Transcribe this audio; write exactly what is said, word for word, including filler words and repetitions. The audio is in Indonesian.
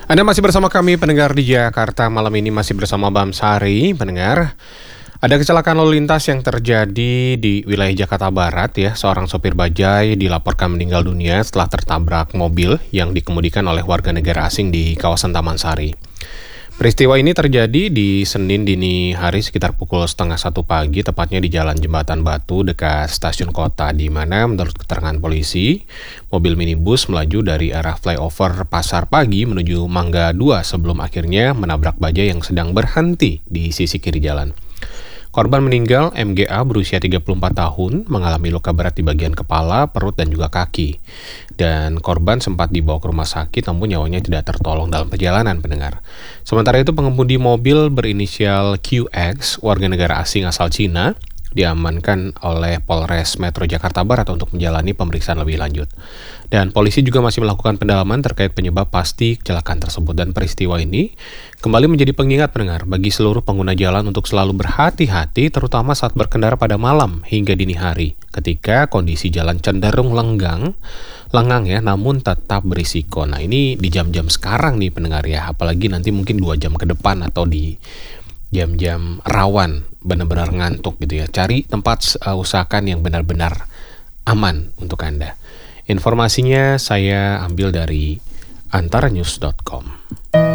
Anda masih bersama kami pendengar di Jakarta. Malam ini masih bersama Bam Sari. Pendengar, ada kecelakaan lalu lintas yang terjadi di wilayah Jakarta Barat ya. Seorang sopir bajai dilaporkan meninggal dunia setelah tertabrak mobil yang dikemudikan oleh warga negara asing di kawasan Taman Sari. Peristiwa ini terjadi di Senin dini hari sekitar pukul setengah satu pagi, tepatnya di Jalan Jembatan Batu dekat stasiun kota, di mana menurut keterangan polisi, mobil minibus melaju dari arah flyover Pasar Pagi menuju Mangga dua sebelum akhirnya menabrak bajai yang sedang berhenti di sisi kiri jalan. Korban meninggal M G A berusia tiga puluh empat tahun, mengalami luka berat di bagian kepala, perut, dan juga kaki. Dan korban sempat dibawa ke rumah sakit, namun nyawanya tidak tertolong dalam perjalanan, pendengar. Sementara itu, pengemudi mobil berinisial Q X, warga negara asing asal Cina, diamankan oleh Polres Metro Jakarta Barat untuk menjalani pemeriksaan lebih lanjut. Dan polisi juga masih melakukan pendalaman terkait penyebab pasti kecelakaan tersebut. Dan peristiwa ini kembali menjadi pengingat, pendengar, bagi seluruh pengguna jalan untuk selalu berhati-hati, terutama saat berkendara pada malam hingga dini hari, ketika kondisi jalan cenderung lenggang, lengang ya, namun tetap berisiko. Nah, ini di jam-jam sekarang nih, pendengar ya, apalagi nanti mungkin dua jam ke depan atau di jam-jam rawan, benar-benar ngantuk gitu ya. Cari tempat uh, usahakan yang benar-benar aman untuk Anda. Informasinya saya ambil dari antara news dot com.